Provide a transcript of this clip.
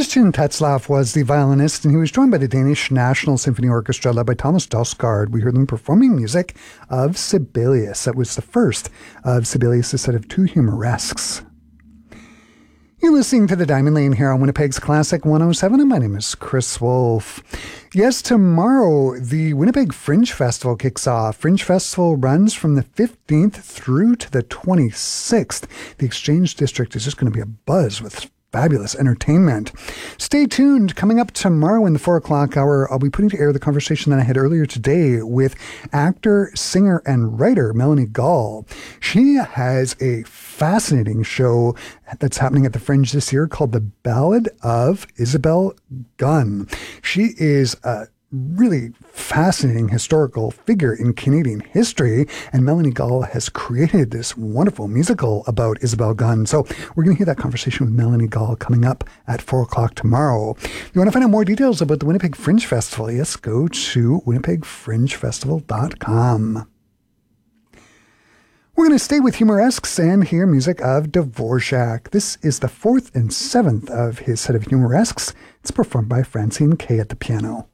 Christian Tetzlaff was the violinist, and he was joined by the Danish National Symphony Orchestra led by Thomas Dausgaard. We heard them performing music of Sibelius. That was the first of Sibelius' set of 2 humoresques. You're listening to The Diamond Lane here on Winnipeg's Classic 107, and my name is Chris Wolf. Yes, tomorrow, the Winnipeg Fringe Festival kicks off. Fringe Festival runs from the 15th through to the 26th. The Exchange District is just going to be abuzz with fabulous entertainment. Stay tuned. Coming up tomorrow in the 4 o'clock hour, I'll be putting to air the conversation that I had earlier today with actor, singer, and writer Melanie Gall. She has a fascinating show that's happening at the Fringe this year called The Ballad of Isabel Gunn. She is a really fascinating historical figure in Canadian history, and Melanie Gall has created this wonderful musical about Isabel Gunn. So we're going to hear that conversation with Melanie Gall coming up at 4 o'clock tomorrow. If you want to find out more details about the Winnipeg Fringe Festival, yes, go to winnipegfringefestival.com. We're going to stay with humoresques and hear music of Dvorak. This is the 4th and 7th of his set of humoresques. It's performed by Francine Kay at the piano.